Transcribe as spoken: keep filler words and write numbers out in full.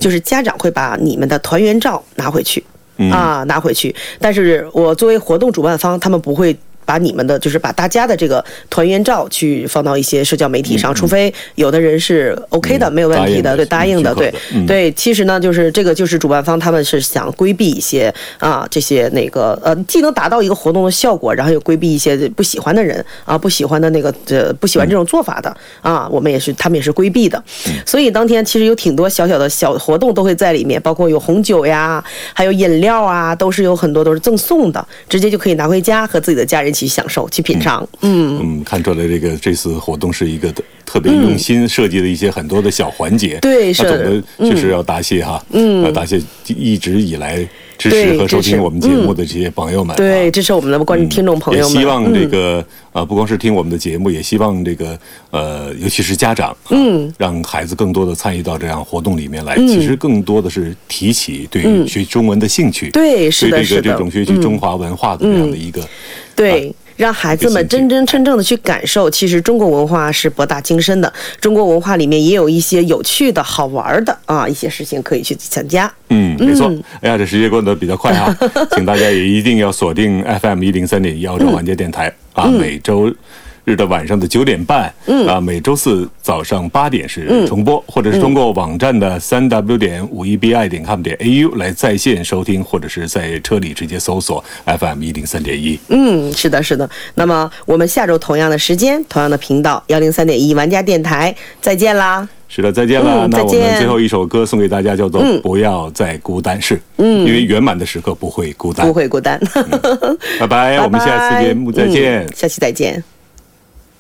就是家长会把你们的团圆照拿回去。啊，拿回去，但是我作为活动主办方，他们不会把你们的，就是把大家的这个团圆照去放到一些社交媒体上，嗯、除非有的人是 OK 的，嗯、没有问题的，对，答应的，对，嗯、对。其实呢，就是这个就是主办方他们是想规避一些啊这些那个呃，既能达到一个活动的效果，然后又规避一些不喜欢的人啊，不喜欢的那个呃不喜欢这种做法的啊，我们也是他们也是规避的。所以当天其实有挺多小小的小活动都会在里面，包括有红酒呀，还有饮料啊，都是有很多都是赠送的，直接就可以拿回家和自己的家人去享受、去品尝。嗯嗯，看出来这个这次活动是一个特别用心设计的一些很多的小环节。 对，是。 那总的就是要答谢哈，嗯，要答谢一直以来支持和收听我们节目的这些朋友们， 对，支持我们的观众听众朋友们。 也希望这个啊，不光是听我们的节目，也希望这个呃，尤其是家长，嗯，让孩子更多的参与到这样活动里面来。其实更多的是提起对于学中文的兴趣， 对，是的， 对这个这种学习中华文化的这样的一个， 对。让孩子们真真正正的去感受，其实中国文化是博大精深的，中国文化里面也有一些有趣的好玩的啊一些事情可以去参加。 嗯，没错。嗯、哎呀，这时间过得比较快啊，请大家也一定要锁定 F M 一零三点一澳洲环球电台、嗯、啊，每周日的晚上的九点半，嗯啊，每周四早上八点是重播，嗯、或者是通过网站的三 w 点五一 bi 点 com 点 au 来在线收听，或者是在车里直接搜索 F M 一零三点一。 嗯，是的，是的。那么我们下周同样的时间，同样的频道幺零三点一玩家电台再见啦。 是的，再见了。嗯、那我们最后一首歌送给大家，叫做《不要再孤单》，是，嗯，因为圆满的时刻不会孤单， 不会孤单。 嗯、拜拜，我们下次节目再见、 嗯，下期再见。